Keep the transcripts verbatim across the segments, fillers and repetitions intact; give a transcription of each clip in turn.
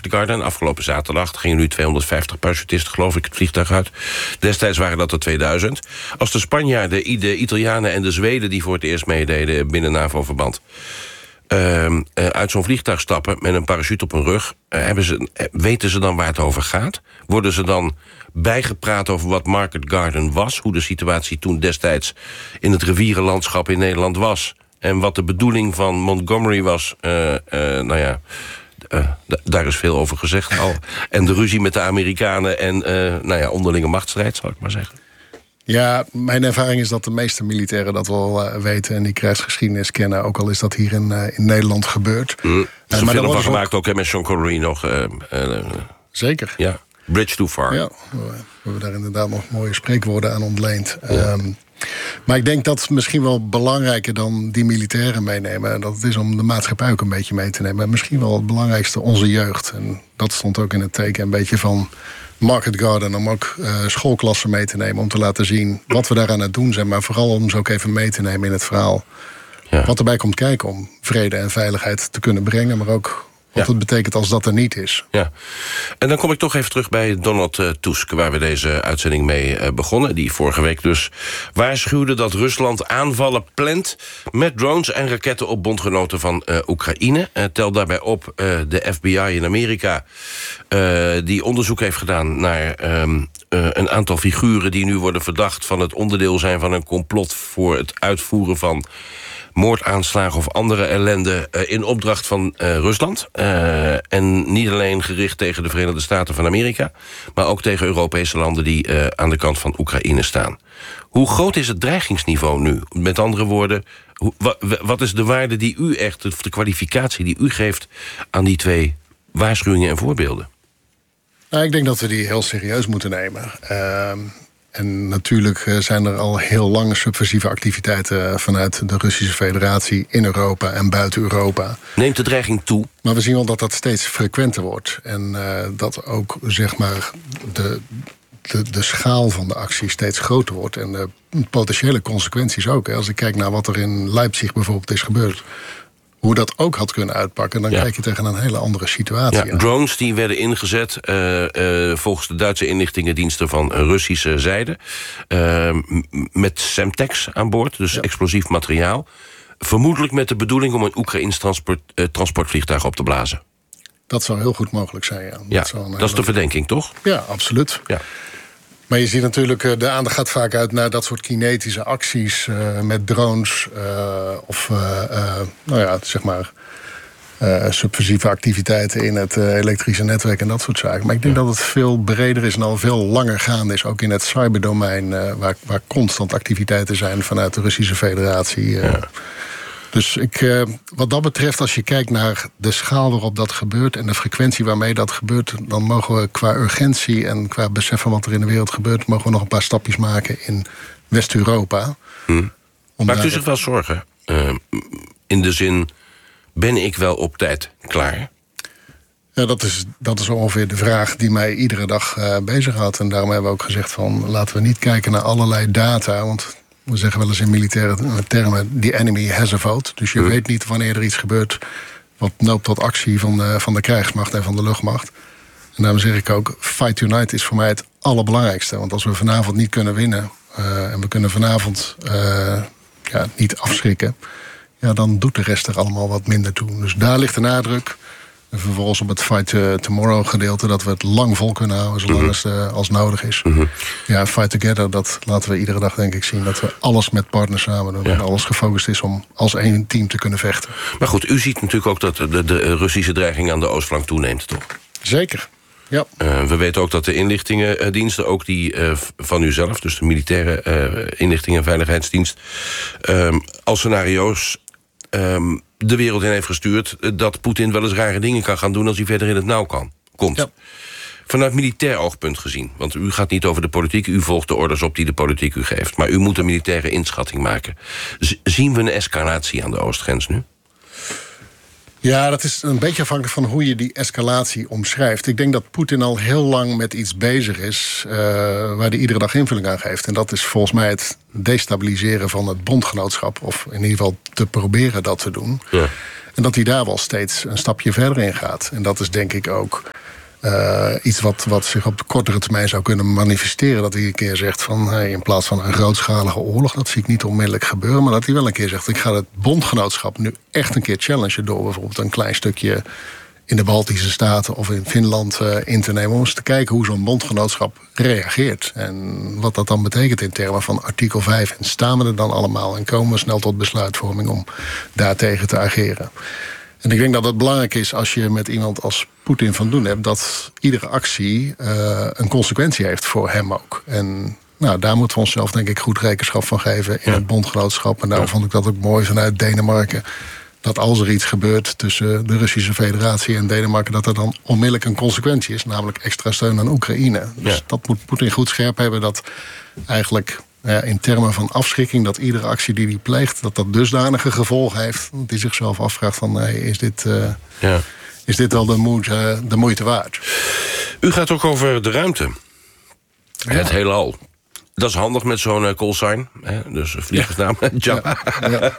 Market Garden afgelopen zaterdag. Er gingen nu tweehonderdvijftig parachutisten, geloof ik, het vliegtuig uit. Destijds waren dat er tweeduizend. Als de Spanjaarden, de Italianen en de Zweden die voor het eerst meededen binnen NAVO-verband... Uh, uh, uit zo'n vliegtuig stappen met een parachute op hun rug... Uh, hebben ze, uh, weten ze dan waar het over gaat? Worden ze dan bijgepraat over wat Market Garden was? Hoe de situatie toen destijds in het rivierenlandschap in Nederland was? En wat de bedoeling van Montgomery was? Uh, uh, nou ja, uh, d- daar is veel over gezegd al. En de ruzie met de Amerikanen en uh, nou ja, onderlinge machtsstrijd, zal ik maar zeggen. Ja, mijn ervaring is dat de meeste militairen dat wel uh, weten... en die krijgsgeschiedenis kennen, ook al is dat hier in, uh, in Nederland gebeurd. Mm. Er is uh, een film van gemaakt ook... ook, hè, met Sean Connery nog. Uh, uh, Zeker. Ja, Bridge Too Far. Ja, we hebben daar inderdaad nog mooie spreekwoorden aan ontleend. Ja. Um, maar ik denk dat misschien wel belangrijker dan die militairen meenemen... dat het is om de maatschappij ook een beetje mee te nemen. Misschien wel het belangrijkste, onze jeugd. En dat stond ook in het teken een beetje van... Market Garden, om ook uh, schoolklassen mee te nemen... om te laten zien wat we daar aan het doen zijn... maar vooral om ze ook even mee te nemen in het verhaal. Ja. Wat erbij komt kijken om vrede en veiligheid te kunnen brengen... maar ook wat ja. het betekent als dat er niet is. Ja. En dan kom ik toch even terug bij Donald uh, Tusk... waar we deze uitzending mee uh, begonnen. Die vorige week dus waarschuwde dat Rusland aanvallen plant... met drones en raketten op bondgenoten van uh, Oekraïne. Uh, tel daarbij op uh, de F B I in Amerika... Uh, die onderzoek heeft gedaan naar um, uh, een aantal figuren... die nu worden verdacht van het onderdeel zijn van een complot... voor het uitvoeren van moordaanslagen of andere ellende... Uh, in opdracht van uh, Rusland. Uh, en niet alleen gericht tegen de Verenigde Staten van Amerika... maar ook tegen Europese landen die uh, aan de kant van Oekraïne staan. Hoe groot is het dreigingsniveau nu? Met andere woorden, hoe, wa, wat is de waarde die u echt... of de kwalificatie die u geeft aan die twee waarschuwingen en voorbeelden? Nou, ik denk dat we die heel serieus moeten nemen. Uh, en natuurlijk zijn er al heel lang subversieve activiteiten... vanuit de Russische Federatie in Europa en buiten Europa. Neemt de dreiging toe? Maar we zien wel dat dat steeds frequenter wordt. En uh, dat ook, zeg maar, de, de, de schaal van de actie steeds groter wordt. En de potentiële consequenties ook. Hè. Als ik kijk naar wat er in Leipzig bijvoorbeeld is gebeurd... hoe dat ook had kunnen uitpakken... dan ja. kijk je tegen een hele andere situatie. Ja, drones die werden ingezet uh, uh, volgens de Duitse inlichtingendiensten van Russische zijde. Uh, met Semtex aan boord, dus ja. explosief materiaal. Vermoedelijk met de bedoeling om een Oekraïns transport, uh, transportvliegtuig op te blazen. Dat zou heel goed mogelijk zijn, ja. ja dat, dat is de verdenking, toch? Ja, absoluut. Ja. Maar je ziet natuurlijk, de aandacht gaat vaak uit naar dat soort kinetische acties... Uh, met drones uh, of uh, uh, nou ja, zeg maar, uh, subversieve activiteiten... in het uh, elektrische netwerk en dat soort zaken. Maar ik denk ja. dat het veel breder is en al veel langer gaande is. Ook in het cyberdomein, uh, waar, waar constant activiteiten zijn... vanuit de Russische Federatie. Uh. Ja. Dus ik, uh, wat dat betreft, als je kijkt naar de schaal waarop dat gebeurt... en de frequentie waarmee dat gebeurt... dan mogen we qua urgentie en qua besef van wat er in de wereld gebeurt... mogen we nog een paar stapjes maken in West-Europa. Hmm. Maakt u zich wel zorgen? Uh, in de zin, ben ik wel op tijd klaar? Ja, dat is, dat is ongeveer de vraag die mij iedere dag uh, bezighoudt. En daarom hebben we ook gezegd van... laten we niet kijken naar allerlei data... want we zeggen wel eens in militaire termen... the enemy has a vote. Dus je hmm. weet niet wanneer er iets gebeurt... wat noopt tot actie van de, van de krijgsmacht en van de luchtmacht. En daarom zeg ik ook... fight tonight is voor mij het allerbelangrijkste. Want als we vanavond niet kunnen winnen... Uh, en we kunnen vanavond uh, ja, niet afschrikken... ja, dan doet de rest er allemaal wat minder toe. Dus daar ligt de nadruk... En vervolgens op het Fight Tomorrow gedeelte... dat we het lang vol kunnen houden, zolang mm-hmm. als, uh, als nodig is. Mm-hmm. Ja, Fight Together, dat laten we iedere dag denk ik zien... dat we alles met partners samen doen... Ja. en alles gefocust is om als één team te kunnen vechten. Maar goed, u ziet natuurlijk ook dat de, de Russische dreiging... aan de oostflank toeneemt, toch? Zeker, ja. Uh, we weten ook dat de inlichtingendiensten... ook die uh, van u zelf, dus de militaire uh, inlichting- en veiligheidsdienst... Uh, als scenario's... Um, de wereld in heeft gestuurd... dat Poetin wel eens rare dingen kan gaan doen... als hij verder in het nauw kan, komt. Ja. Vanuit militair oogpunt gezien. Want u gaat niet over de politiek... u volgt de orders op die de politiek u geeft. Maar u moet een militaire inschatting maken. Z- zien we een escalatie aan de oostgrens nu? Ja, dat is een beetje afhankelijk van hoe je die escalatie omschrijft. Ik denk dat Poetin al heel lang met iets bezig is... Uh, waar hij iedere dag invulling aan geeft. En dat is volgens mij het destabiliseren van het bondgenootschap. Of in ieder geval te proberen dat te doen. Ja. En dat hij daar wel steeds een stapje verder in gaat. En dat is denk ik ook Uh, iets wat, wat zich op de kortere termijn zou kunnen manifesteren. Dat hij een keer zegt van hey, in plaats van een grootschalige oorlog, dat zie ik niet onmiddellijk gebeuren, maar dat hij wel een keer zegt, ik ga het bondgenootschap nu echt een keer challengen door bijvoorbeeld een klein stukje in de Baltische Staten of in Finland uh, in te nemen, om eens te kijken hoe zo'n bondgenootschap reageert. En wat dat dan betekent in termen van artikel vijf. En staan we er dan allemaal en komen we snel tot besluitvorming om daartegen te ageren. En ik denk dat het belangrijk is als je met iemand als Poetin van doen hebt, dat iedere actie uh, een consequentie heeft voor hem ook. En nou, daar moeten we onszelf denk ik goed rekenschap van geven in ja. het bondgenootschap. En daarom ja. vond ik dat ook mooi vanuit Denemarken, dat als er iets gebeurt tussen de Russische Federatie en Denemarken, dat er dan onmiddellijk een consequentie is, namelijk extra steun aan Oekraïne. Dus ja. dat moet Poetin goed scherp hebben, dat eigenlijk ja, in termen van afschrikking, dat iedere actie die hij pleegt, dat dat dusdanige gevolgen heeft, dat hij zichzelf afvraagt van, nee, is dit, uh, ja. is dit wel de moeite, de moeite waard? U gaat ook over de ruimte. Ja. Het heelal. Dat is handig met zo'n uh, callsign. Hè? Dus vliegersnaam. Ja. Ja. Ja.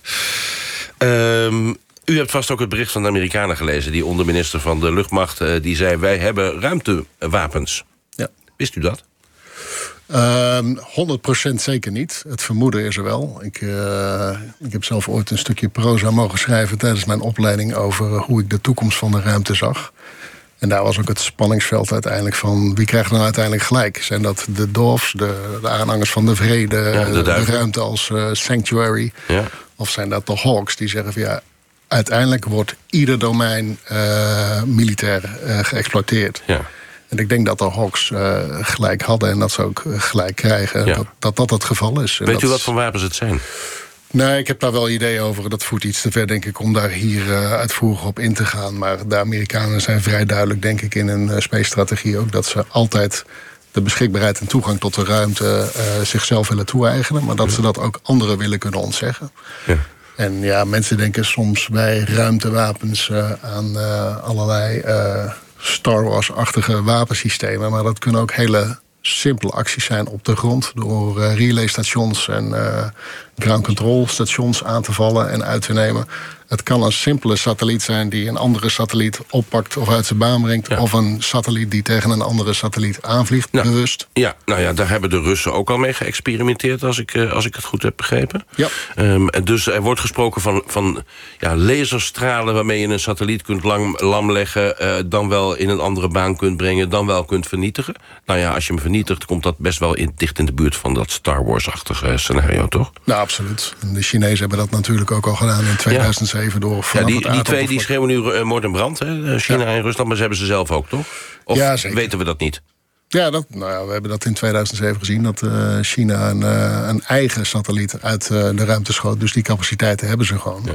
Um, u hebt vast ook het bericht van de Amerikanen gelezen. Die onderminister van de luchtmacht uh, die zei, wij hebben ruimtewapens. Ja. Wist u dat? Um, honderd procent zeker niet. Het vermoeden is er wel. Ik, uh, ik heb zelf ooit een stukje proza mogen schrijven tijdens mijn opleiding over hoe ik de toekomst van de ruimte zag. En daar was ook het spanningsveld uiteindelijk van, wie krijgt nou uiteindelijk gelijk? Zijn dat de Dovs, de, de aanhangers van de vrede, ja, de, de ruimte als uh, sanctuary? Ja. Of zijn dat de Hawks die zeggen van ja, uiteindelijk wordt ieder domein uh, militair uh, geëxploiteerd. Ja. En ik denk dat de Hawks uh, gelijk hadden en dat ze ook gelijk krijgen. Ja. Dat, dat dat het geval is. En Weet dat u wat voor wapens het zijn? Nee, ik heb daar wel ideeën over. Dat voert iets te ver, denk ik, om daar hier uh, uitvoerig op in te gaan. Maar de Amerikanen zijn vrij duidelijk, denk ik, in hun uh, space-strategie ook, dat ze altijd de beschikbaarheid en toegang tot de ruimte uh, zichzelf willen toe-eigenen, maar dat ze dat ook anderen willen kunnen ontzeggen. Ja. En ja, mensen denken soms bij ruimtewapens uh, aan uh, allerlei uh, Star Wars-achtige wapensystemen, maar dat kunnen ook hele simpele acties zijn op de grond, door uh, relaystations en uh, ground control stations aan te vallen en uit te nemen. Het kan een simpele satelliet zijn die een andere satelliet oppakt of uit zijn baan brengt. Ja. Of een satelliet die tegen een andere satelliet aanvliegt, nou, bewust. Ja, nou ja, daar hebben de Russen ook al mee geëxperimenteerd, als ik, als ik het goed heb begrepen. Ja. Um, dus er wordt gesproken van, van ja, laserstralen waarmee je een satelliet kunt lang, lam leggen, uh, dan wel in een andere baan kunt brengen, dan wel kunt vernietigen. Nou ja, als je hem vernietigt, komt dat best wel in, dicht in de buurt van dat Star Wars-achtige scenario, toch? Nou, absoluut. En de Chinezen hebben dat natuurlijk ook al gedaan in tweeduizend zeven. Ja. Door ja, die, die twee die schreeuwen nu uh, moord en brand, hè? China ja. en Rusland, maar ze hebben ze zelf ook, toch? Of ja, weten we dat niet? Ja, dat, nou ja, we hebben dat in tweeduizend zeven gezien, dat uh, China een, uh, een eigen satelliet uit uh, de ruimte schoot. Dus die capaciteiten hebben ze gewoon. Ja.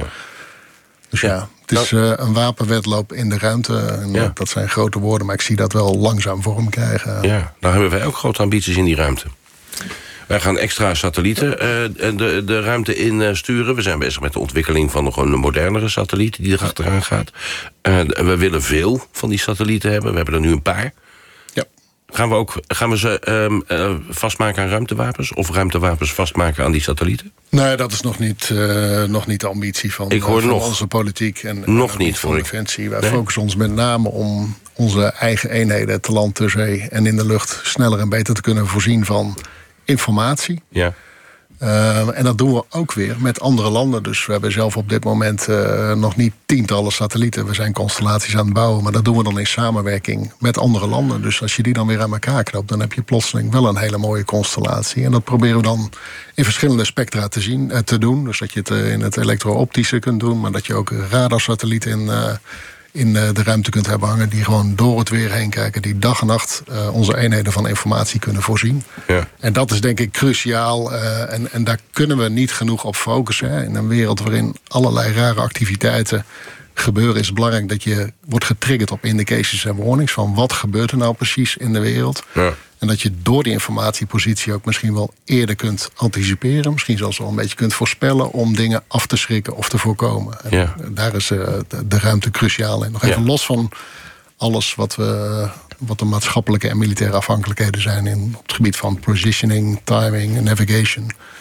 Dus ja, het is uh, een wapenwedloop in de ruimte. En ja. dat zijn grote woorden, maar ik zie dat wel langzaam vorm krijgen. Ja, nou hebben wij ook grote ambities in die ruimte. Wij gaan extra satellieten uh, de, de ruimte in uh, sturen. We zijn bezig met de ontwikkeling van nog een modernere satelliet die er achteraan gaat. Uh, we willen veel van die satellieten hebben. We hebben er nu een paar. Ja. Gaan we, ook, gaan we ze um, uh, vastmaken aan ruimtewapens? Of ruimtewapens vastmaken aan die satellieten? Nee, dat is nog niet, uh, nog niet de ambitie van, ik hoor van nog, onze politiek. En, nog en niet van Defensie. Wij nee? focussen ons met name om onze eigen eenheden te land, te zee en in de lucht sneller en beter te kunnen voorzien van informatie. Ja. Uh, en dat doen we ook weer met andere landen. Dus we hebben zelf op dit moment uh, nog niet tientallen satellieten. We zijn constellaties aan het bouwen, maar dat doen we dan in samenwerking met andere landen. Dus als je die dan weer aan elkaar knoopt, dan heb je plotseling wel een hele mooie constellatie. En dat proberen we dan in verschillende spectra te, zien, uh, te doen. Dus dat je het uh, in het elektro-optische kunt doen, maar dat je ook radarsatellieten in Uh, in de ruimte kunt hebben hangen, die gewoon door het weer heen kijken, die dag en nacht uh, onze eenheden van informatie kunnen voorzien. Ja. En dat is denk ik cruciaal. Uh, en, en daar kunnen we niet genoeg op focussen. Hè. In een wereld waarin allerlei rare activiteiten gebeuren, is het belangrijk dat je wordt getriggerd op indications en warnings van wat gebeurt er nou precies in de wereld. Ja. En dat je door die informatiepositie ook misschien wel eerder kunt anticiperen. Misschien zelfs wel een beetje kunt voorspellen om dingen af te schrikken of te voorkomen. En ja. daar is uh, de, de ruimte cruciaal in. Nog even ja. los van alles wat, we, wat de maatschappelijke en militaire afhankelijkheden zijn in, op het gebied van positioning, timing en navigation.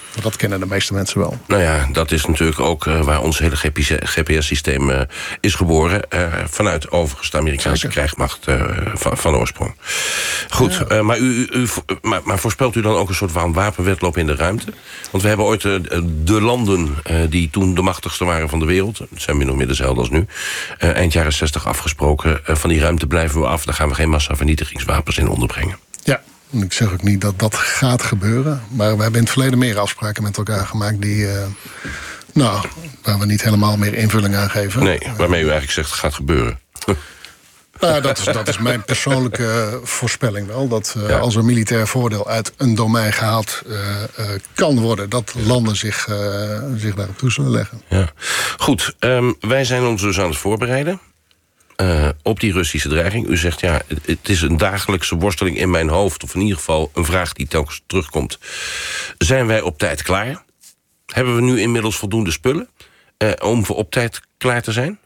Dat kennen de meeste mensen wel. Nou ja, dat is natuurlijk ook uh, waar ons hele G P S-systeem uh, is geboren. Uh, vanuit overigens de Amerikaanse Zeker. krijgsmacht uh, van, van oorsprong. Goed, ja. uh, maar, u, u, maar, maar voorspelt u dan ook een soort van wapenwedloop in de ruimte? Want we hebben ooit uh, de landen uh, die toen de machtigste waren van de wereld... dat zijn min of meer dezelfde als nu... Uh, eind jaren zestig afgesproken. Uh, van die ruimte blijven we af. Daar gaan we geen massavernietigingswapens in onderbrengen. Ja. Ik zeg ook niet dat dat gaat gebeuren. Maar we hebben in het verleden meer afspraken met elkaar gemaakt... die, uh, nou, waar we niet helemaal meer invulling aan geven. Nee, waarmee u eigenlijk zegt gaat gebeuren. Nou, dat is, dat is mijn persoonlijke voorspelling wel. Dat uh, ja. als er militair voordeel uit een domein gehaald uh, uh, kan worden... dat landen zich, uh, zich daarop toe zullen leggen. Ja. Goed, um, wij zijn ons dus aan het voorbereiden... Uh, op die Russische dreiging. U zegt, ja, het, het is een dagelijkse worsteling in mijn hoofd... of in ieder geval een vraag die telkens terugkomt. Zijn wij op tijd klaar? Hebben we nu inmiddels voldoende spullen... Uh, om voor op tijd klaar te zijn?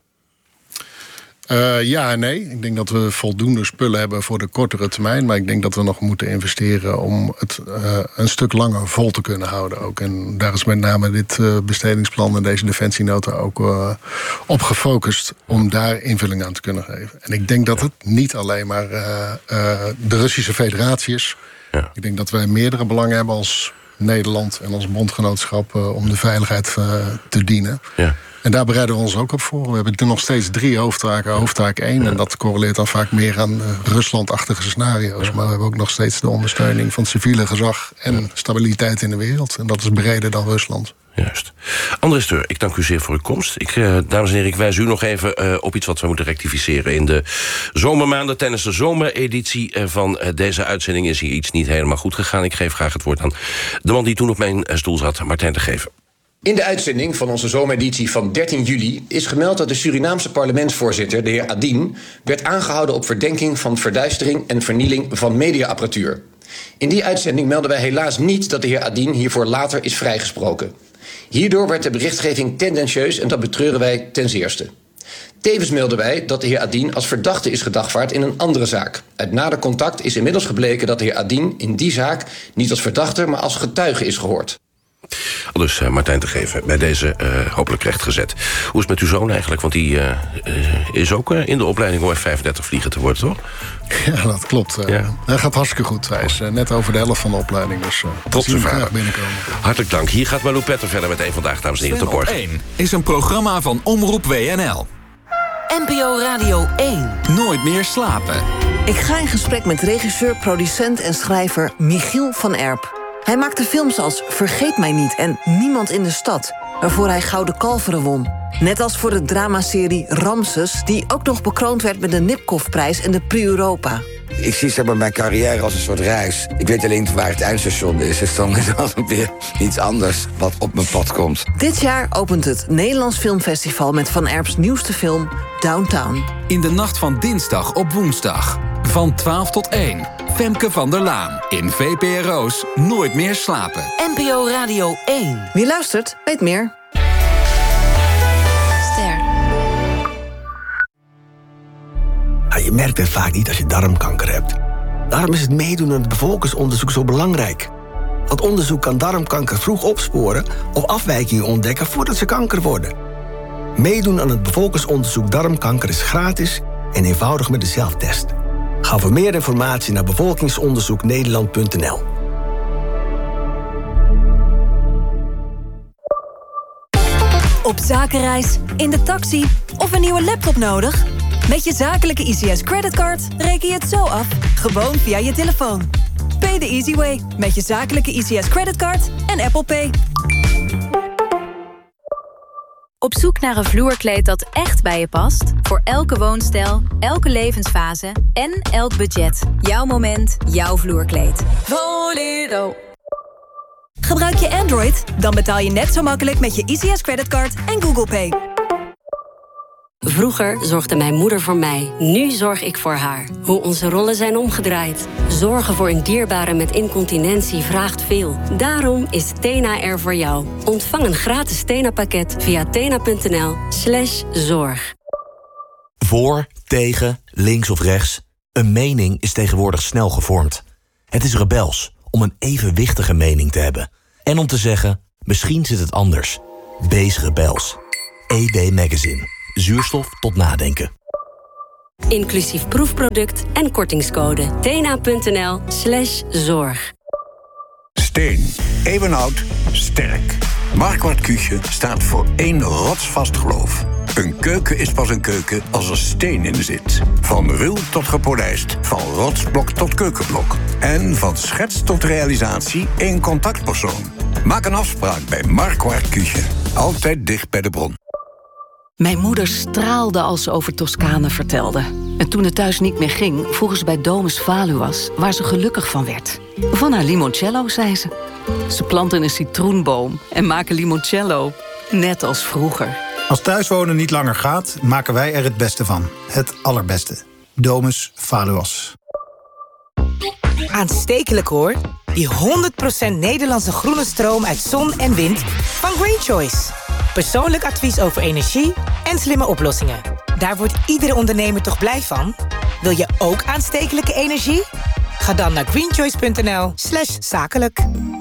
Uh, ja en nee. Ik denk dat we voldoende spullen hebben voor de kortere termijn. Maar ik denk dat we nog moeten investeren om het uh, een stuk langer vol te kunnen houden. Ook. En daar is met name dit uh, bestedingsplan en deze defensienota ook uh, op gefocust om daar invulling aan te kunnen geven. En ik denk dat het niet alleen maar uh, uh, de Russische federatie is. Ja. Ik denk dat wij meerdere belangen hebben als Nederland en als bondgenootschap uh, om de veiligheid uh, te dienen. Ja. En daar bereiden we ons ook op voor. We hebben nog steeds drie hoofdtaken. Hoofdtaak één, ja. en dat correleert dan vaak meer aan uh, Rusland-achtige scenario's. Ja. Maar we hebben ook nog steeds de ondersteuning van civiele gezag... en ja. stabiliteit in de wereld. En dat is breder dan Rusland. Juist. André Steur, ik dank u zeer voor uw komst. Ik, uh, dames en heren, ik wijs u nog even uh, op iets wat we moeten rectificeren. In de zomermaanden, tijdens de zomereditie uh, van uh, deze uitzending... is hier iets niet helemaal goed gegaan. Ik geef graag het woord aan de man die toen op mijn uh, stoel zat, Martijn de Geven. In de uitzending van onze zomereditie van dertien juli... is gemeld dat de Surinaamse parlementsvoorzitter, de heer Adine... werd aangehouden op verdenking van verduistering en vernieling van mediaapparatuur. In die uitzending melden wij helaas niet dat de heer Adine hiervoor later is vrijgesproken. Hierdoor werd de berichtgeving tendentieus en dat betreuren wij ten zeerste. Tevens melden wij dat de heer Adine als verdachte is gedagvaard in een andere zaak. Uit nader contact is inmiddels gebleken dat de heer Adine in die zaak... niet als verdachte, maar als getuige is gehoord. Dus uh, Martijn te geven, bij deze uh, hopelijk rechtgezet. Hoe is het met uw zoon eigenlijk? Want die uh, uh, is ook uh, in de opleiding om F vijfendertig vliegen te worden, toch? Ja, dat klopt. Uh, ja. Hij gaat hartstikke goed. Hij is uh, net over de helft van de opleiding. Dus uh, trots zien we graag binnenkomen. Hartelijk dank. Hier gaat Malou Petter verder met één Vandaag, dames en heren. Tot morgen. één is een programma van Omroep W N L. N P O Radio één. Nooit meer slapen. Ik ga in gesprek met regisseur, producent en schrijver Michiel van Erp. Hij maakte films als Vergeet mij niet en Niemand in de stad... waarvoor hij Gouden Kalveren won. Net als voor de dramaserie Ramses... die ook nog bekroond werd met de Nipkoff-prijs en de Prix Europa. Ik zie zeg maar, mijn carrière als een soort reis. Ik weet alleen waar het eindstation is. Dus dan is het weer iets anders wat op mijn pad komt. Dit jaar opent het Nederlands Filmfestival... met Van Erps nieuwste film Downtown. In de nacht van dinsdag op woensdag. Van twaalf tot één. Femke van der Laan. In V P R O's Nooit meer slapen. N P O Radio één. Wie luistert, weet meer. Ster. Ja, je merkt het vaak niet als je darmkanker hebt. Daarom is het meedoen aan het bevolkingsonderzoek zo belangrijk. Want onderzoek kan darmkanker vroeg opsporen... of afwijkingen ontdekken voordat ze kanker worden. Meedoen aan het bevolkingsonderzoek darmkanker is gratis... en eenvoudig met de zelftest. Ga voor meer informatie naar bevolkingsonderzoek nederland punt n l. Op zakenreis, in de taxi of een nieuwe laptop nodig? Met je zakelijke I C S creditcard reken je het zo af, gewoon via je telefoon. Pay the easy way met je zakelijke I C S creditcard en Apple Pay. Op zoek naar een vloerkleed dat echt bij je past? Voor elke woonstijl, elke levensfase en elk budget. Jouw moment, jouw vloerkleed. Volero. Gebruik je Android? Dan betaal je net zo makkelijk met je I C S creditcard en Google Pay. Vroeger zorgde mijn moeder voor mij. Nu zorg ik voor haar. Hoe onze rollen zijn omgedraaid. Zorgen voor een dierbare met incontinentie vraagt veel. Daarom is Tena er voor jou. Ontvang een gratis Tena-pakket via tena.nl slash zorg. Voor, tegen, links of rechts. Een mening is tegenwoordig snel gevormd. Het is rebels om een evenwichtige mening te hebben. En om te zeggen, misschien zit het anders. Base Rebels. E W Magazine. Zuurstof tot nadenken. Inclusief proefproduct en kortingscode. tena.nl slash zorg. Steen. Eeuwenoud. Sterk. Marquardt Küche staat voor één rotsvast geloof. Een keuken is pas een keuken als er steen in zit. Van ruw tot gepolijst, van rotsblok tot keukenblok. En van schets tot realisatie één contactpersoon. Maak een afspraak bij Marquardt Küche. Altijd dicht bij de bron. Mijn moeder straalde als ze over Toscane vertelde. En toen het thuis niet meer ging, vroegen ze bij Domus Valuas waar ze gelukkig van werd. Van haar limoncello, zei ze. Ze planten een citroenboom en maken limoncello, net als vroeger. Als thuiswonen niet langer gaat, maken wij er het beste van. Het allerbeste. Domus Valuas. Aanstekelijk hoor. Die honderd procent Nederlandse groene stroom uit zon en wind van Green Choice. Persoonlijk advies over energie en slimme oplossingen. Daar wordt iedere ondernemer toch blij van? Wil je ook aanstekelijke energie? Ga dan naar greenchoice.nl slash zakelijk.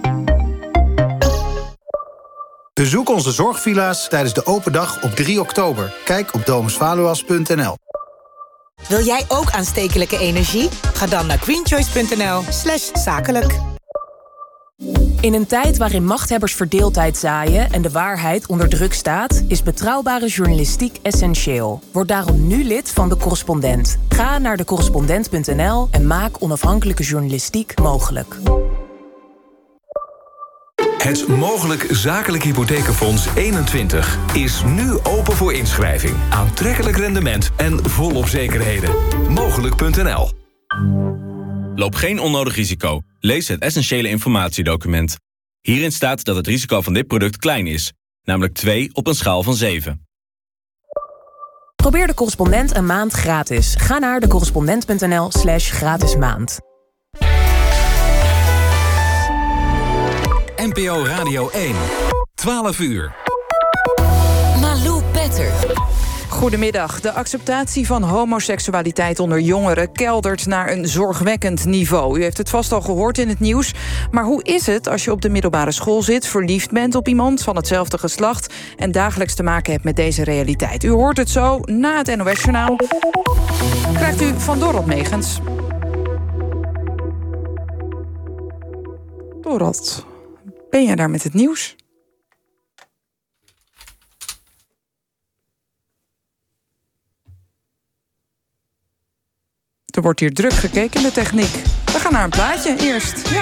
Bezoek onze zorgvilla's tijdens de open dag op drie oktober. Kijk op domus valuas punt n l. Wil jij ook aanstekelijke energie? Ga dan naar greenchoice.nl slash zakelijk. In een tijd waarin machthebbers verdeeldheid zaaien en de waarheid onder druk staat, is betrouwbare journalistiek essentieel. Word daarom nu lid van De Correspondent. Ga naar de correspondent punt n l en maak onafhankelijke journalistiek mogelijk. Het Mogelijk Zakelijk Hypothekenfonds eenentwintig is nu open voor inschrijving. Aantrekkelijk rendement en volop zekerheden. Mogelijk punt n l. Loop geen onnodig risico. Lees het essentiële informatiedocument. Hierin staat dat het risico van dit product klein is, namelijk twee op een schaal van zeven. Probeer De Correspondent een maand gratis. Ga naar de correspondent punt n l slash gratis maand. N P O Radio één. twaalf uur. Malou Petter. Goedemiddag. De acceptatie van homoseksualiteit onder jongeren keldert naar een zorgwekkend niveau. U heeft het vast al gehoord in het nieuws. Maar hoe is het als je op de middelbare school zit, verliefd bent op iemand van hetzelfde geslacht en dagelijks te maken hebt met deze realiteit? U hoort het zo na het N O S-journaal. Krijgt u van Dorot Megens. Dorot, ben jij daar met het nieuws? Er wordt hier druk gekeken in de techniek. We gaan naar een plaatje eerst. Ja.